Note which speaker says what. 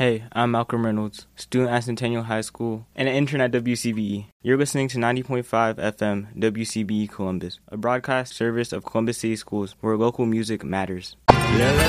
Speaker 1: Hey, I'm Malcolm Reynolds, student at Centennial High School and an intern at WCBE. You're listening to 90.5 FM WCBE Columbus, a broadcast service of Columbus City Schools where local music matters.
Speaker 2: Yeah,